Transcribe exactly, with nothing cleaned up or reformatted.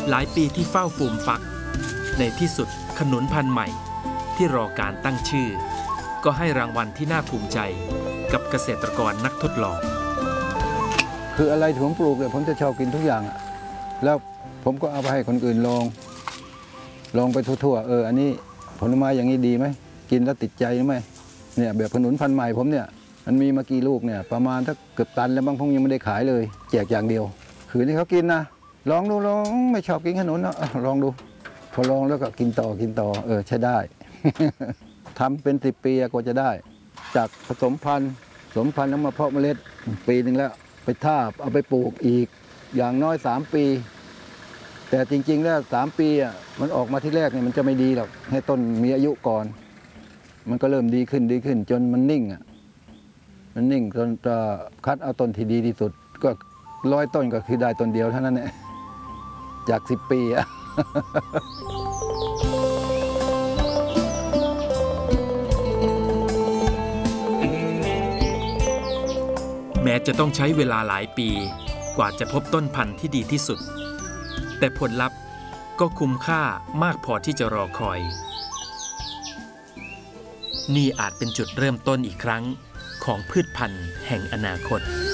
หลายปีที่เฝ้าฟูมฟักในที่สุดขนุนพันธุ์ใหม่ที่รอการตั้งชื่อก็ให้รางวัลที่น่าภูมิใจกับเกษตรกรนักทดลองคืออะไรที่ผมปลูกเนี่ยผมจะชอบกินทุกอย่างอ่ะแล้วผมก็เอาไปให้คนอื่นลองลองไปทั่วๆเอออันนี้ผลไม้อย่างนี้ดีไหมกินแล้วติดใจไหมเนี่ยแบบขนุนพันธุ์ใหม่ผมเนี่ยมันมีมากี่ลูกเนี่ยประมาณถ้าเกือบตันแล้วบางพงยังไม่ได้ขายเลยแจกอย่างเดียวคือนี่เขากินนะลองดูลองไม่ชอบกินขนุนนะลองดูพอลองแล้วก็กินต่อกินต่อเออใช้ได้ ทำเป็นสิบปีกว่าจะได้จากผสมพันธุ์ผสมพันธุ์แล้วมาเพาะเมล็ดปีหนึ่งแล้วไปทาบเอาไปปลูกอีกอย่างน้อยสามปีแต่จริงๆแล้วสามปีอ่ะมันออกมาที่แรกเนี่ยมันจะไม่ดีหรอกให้ต้นมีอายุก่อนมันก็เริ่มดีขึ้นดีขึ้นจนมันนิ่งอ่ะมันนิ่งจนจะคัดเอาต้นที่ดีที่สุดก็ร้อยต้นก็คือได้ต้นเดียวเท่านั้นแหละจากสิบปีอ่ะแม้จะต้องใช้เวลาหลายปีกว่าจะพบต้นพันธุ์ที่ดีที่สุดแต่ผลลัพธ์ก็คุ้มค่ามากพอที่จะรอคอยนี่อาจเป็นจุดเริ่มต้นอีกครั้งของพืชพันธุ์แห่งอนาคต